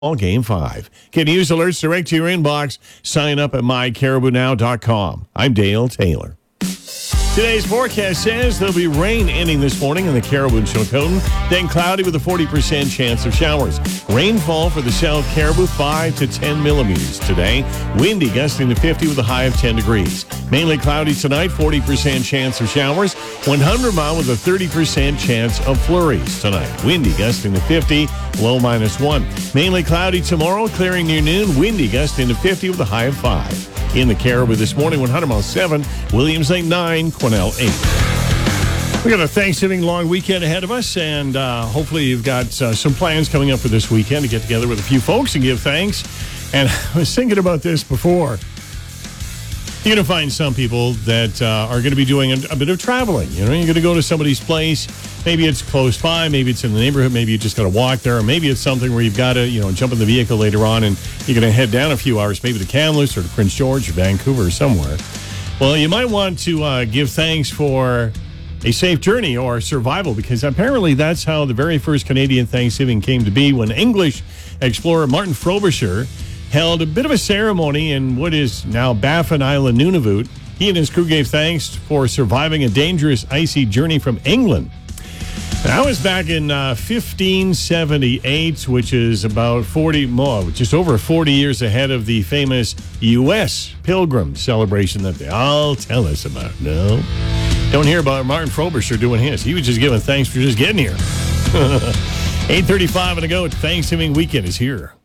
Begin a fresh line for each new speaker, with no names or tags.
All Game 5. Get news alerts direct to your inbox. Sign up at mycaribounow.com. I'm Dale Taylor. Today's forecast says there'll be rain ending this morning in the Caribou and Chilcotin, then cloudy with a 40% chance of showers. Rainfall for the South Caribou, 5 to 10 millimeters today. Windy, gusting to 50 with a high of 10 degrees. Mainly cloudy tonight, 40% chance of showers. 100 Mile with a 30% chance of flurries tonight. Windy, gusting to 50, low -1. Mainly cloudy tomorrow, clearing near noon. Windy, gusting to 50 with a high of 5. In the Caribou this morning, 100 Mile 7, Williams Lake 9, Quesnel 8. We got a Thanksgiving long weekend ahead of us, and hopefully you've got some plans coming up for this weekend to get together with a few folks and give thanks. And I was thinking about this before. You're going to find some people that are going to be doing a bit of traveling. You know, you're going to go to somebody's place. Maybe it's close by. Maybe it's in the neighborhood. Maybe you just got to walk there. Or maybe it's something where you've got to, jump in the vehicle later on and you're going to head down a few hours, maybe to Kamloops or to Prince George or Vancouver or somewhere. Well, you might want to give thanks for a safe journey or survival, because apparently that's how the very first Canadian Thanksgiving came to be, when English explorer Martin Frobisher held a bit of a ceremony in what is now Baffin Island, Nunavut. He and his crew gave thanks for surviving a dangerous icy journey from England. That was back in 1578, which is about just over 40 years ahead of the famous U.S. Pilgrim celebration that they all tell us about. No, don't hear about Martin Frobisher doing his. He was just giving thanks for just getting here. 8:35 and to go. Thanksgiving weekend is here.